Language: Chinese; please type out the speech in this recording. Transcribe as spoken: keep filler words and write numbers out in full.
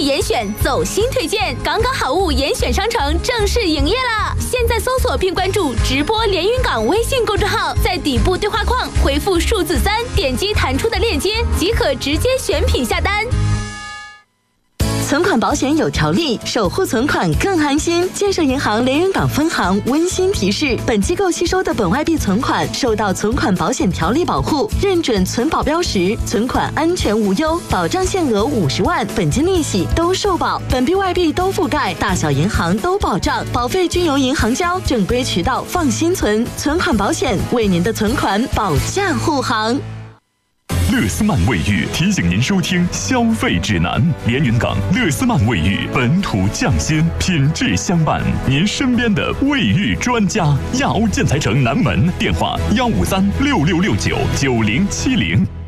益严选走心推荐，港港好物严选商城正式营业了！现在搜索并关注直播连云港微信公众号，在底部对话框回复数字三，点击弹出的链接即可直接选品下单。 存款保险有条例，守护存款更安心。建设银行连云港分行温馨提示：本机构吸收的本外币存款受到存款保险条例保护，认准存保标识，存款安全无忧，保障限额五十万，本金利息都受保，本币外币都覆盖，大小银行都保障，保费均由银行交，正规渠道放心存。存款保险为您的存款保驾护航。 乐思曼卫浴提醒您收听消费指南。连云港乐思曼卫浴，本土匠心，品质相伴，您身边的卫浴专家。亚欧建材城南门，电话幺五三六六六九九零七零。